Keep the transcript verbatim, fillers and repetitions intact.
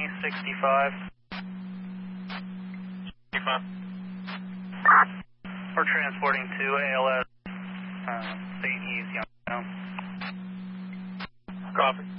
sixty-five. sixty-five. We're transporting to A L S, uh, Saint E's, Youngstown. Copy.